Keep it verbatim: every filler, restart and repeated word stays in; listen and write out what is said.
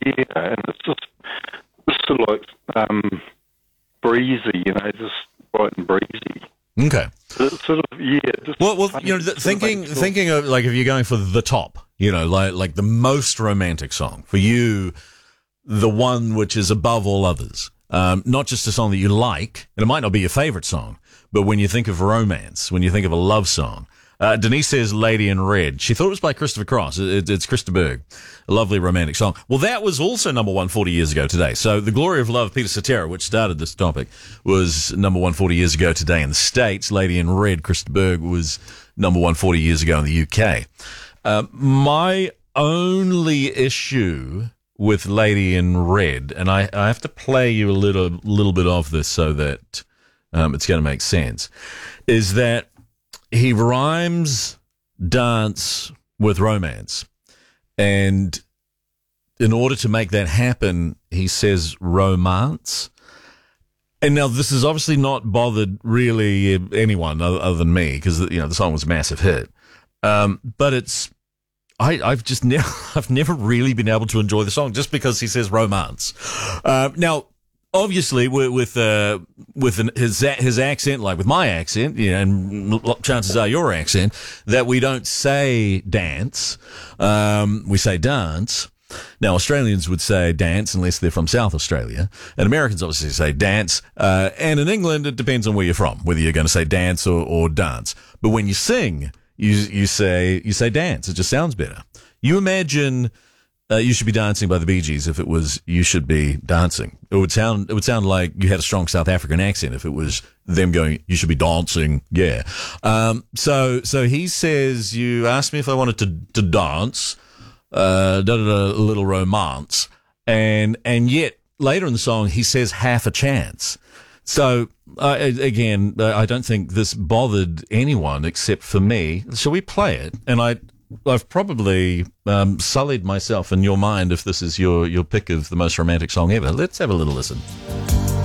Yeah, and it's just, just sort of like um, breezy, you know, just bright and breezy. Okay. It's sort of, yeah. Just Well, well, funny, you know, th- sort of thinking makes you feel- thinking of like if you're going for the top, you know, like like the most romantic song for you, the one which is above all others. Um, not just a song that you like, and it might not be your favorite song, but when you think of romance, when you think of a love song, uh, Denise says Lady in Red. She thought it was by Christopher Cross. It, it's Krista Berg. A lovely romantic song. Well, that was also number one forty years ago today. So The Glory of Love, Peter Cetera, which started this topic, was number one forty years ago today in the States. Lady in Red, Krista Berg, was number one forty years ago in the U K. Uh, my only issue with Lady in Red, and I, I have to play you a little little bit of this so that um, it's going to make sense, is that he rhymes dance with romance. And in order to make that happen, he says romance. And now this has obviously not bothered really anyone other, other than me, because you know the song was a massive hit. Um, but it's I, I've just never, I've never really been able to enjoy the song just because he says romance. Uh, now, obviously, with with, uh, with an, his his accent, like with my accent, you know, and chances are your accent, that we don't say dance, um, we say dance. Now, Australians would say dance unless they're from South Australia, and Americans obviously say dance. Uh, and in England, it depends on where you're from, whether you're going to say dance or, or dance. But when you sing, You you say you say dance. It just sounds better. You imagine uh, You Should Be Dancing by the Bee Gees if it was You Should Be Dancing. It would sound it would sound like you had a strong South African accent if it was them going You Should Be Dancing. Yeah. Um. So so he says you asked me if I wanted to to dance. Uh. Da da da. A little romance. And and yet later in the song he says half a chance. So, uh, again, I don't think this bothered anyone except for me. Shall we play it? And I, I've probably um, sullied myself in your mind if this is your, your pick of the most romantic song ever. Let's have a little listen.